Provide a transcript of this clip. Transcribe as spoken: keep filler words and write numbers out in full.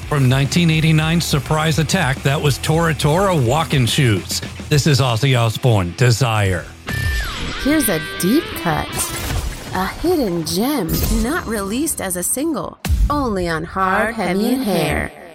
From nineteen eighty-nine's surprise attack, that was Tora Tora walking shoes. This is Ozzy Osbourne, Desire. Here's a deep cut, a hidden gem not released as a single, only on Hard, Heavy, and Hair.